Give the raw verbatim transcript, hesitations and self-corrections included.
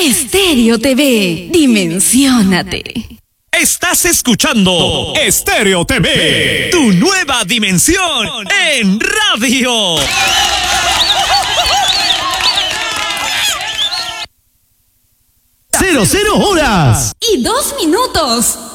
Estéreo T V, dimensiónate. Estás escuchando Estéreo T V, tu nueva dimensión en radio. Cero, cero horas. Y dos minutos.